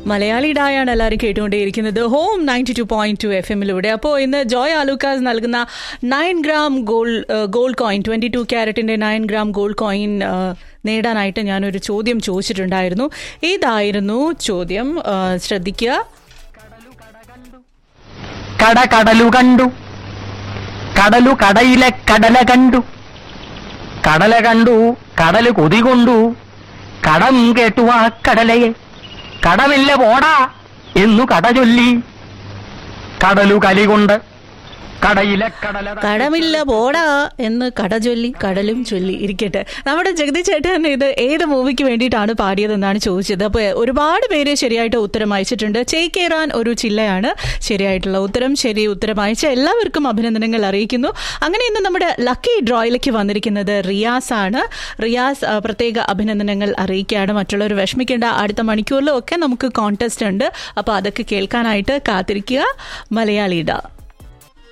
മലയാളിയുടെയാണ് എല്ലാവരും കേട്ടുകൊണ്ടേയിരിക്കുന്നത് ഹോം 92.2 FM-ലൂടെ. അപ്പോൾ ഇന്ന് ജോയ് ആലൂക്കാസ് നൽകുന്ന 9 gram gold coin 22 ക്യാരറ്റിന്റെ 9 gram gold coin നേടാനായിട്ട് ഞാനൊരു ചോദ്യം ചോദിച്ചിട്ടുണ്ടായിരുന്നു. ഇതായിരുന്നു ചോദ്യം, ശ്രദ്ധിക്കുക. കടലു കണ്ടു, കടലു കടയിലെ കടല കണ്ടു, കടല കണ്ടു കടല് കൊതി കൊണ്ടു, കടം കേട്ടു ആ കടലയെ, കടമില്ല പോടാ എന്നു കട ചൊല്ലി, കടലു കലികൊണ്ട് കടയിലെ കടമില്ല പോടാ എന്ന് കട ചൊല്ലി കടലും ചൊല്ലി. ഇരിക്കട്ടെ, നമ്മുടെ ജഗതി ചേട്ടൻ ഇത് ഏത് മൂവിക്ക് വേണ്ടിയിട്ടാണ് പാടിയതെന്നാണ് ചോദിച്ചത്. അപ്പോൾ ഒരുപാട് പേര് ശരിയായിട്ട് ഉത്തരം അയച്ചിട്ടുണ്ട്. ചേക്കേറാൻ ഒരു ചില്ലയാണ് ശരിയായിട്ടുള്ള ഉത്തരം. ശരി ഉത്തരം അയച്ച എല്ലാവർക്കും അഭിനന്ദനങ്ങൾ അറിയിക്കുന്നു. അങ്ങനെ ഇന്ന് നമ്മുടെ ലക്കി ഡ്രോയിലേക്ക് വന്നിരിക്കുന്നത് റിയാസ് ആണ്. റിയാസ് പ്രത്യേക അഭിനന്ദനങ്ങൾ അറിയിക്കുകയാണ്. മറ്റുള്ളവർ വിഷമിക്കേണ്ട, അടുത്ത മണിക്കൂറിലും ഒക്കെ നമുക്ക് കോൺടെസ്റ്റ് ഉണ്ട്. അപ്പോൾ അതൊക്കെ കേൾക്കാനായിട്ട് കാത്തിരിക്കുക. മലയാളിയുടെ